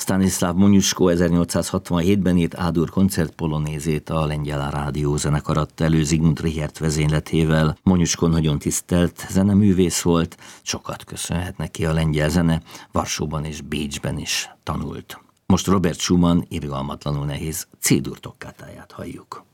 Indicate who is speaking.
Speaker 1: Stanislav Moniuszko 1867-ben írt A-dur koncertpolonézét a Lengyel Rádió zenekar adta elő Zsigmond Richert vezényletével. Moniuszko nagyon tisztelt zeneművész volt, sokat köszönhet neki a lengyel zene, Varsóban és Bécsben is tanult. Most Robert Schumann irgalmatlanul nehéz C-dur tokkátáját halljuk.